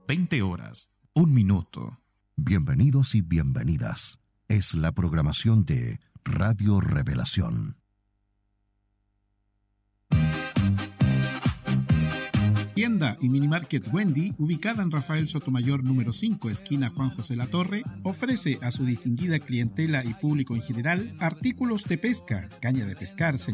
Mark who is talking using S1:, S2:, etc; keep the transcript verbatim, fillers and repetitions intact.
S1: veinte horas, un minuto.
S2: Bienvenidos y bienvenidas. Es la programación de Radio Revelación.
S3: Tienda y Minimarket Wendy, ubicada en Rafael Sotomayor número cinco, esquina Juan José Latorre, ofrece a su distinguida clientela y público en general artículos de pesca, caña de pescar,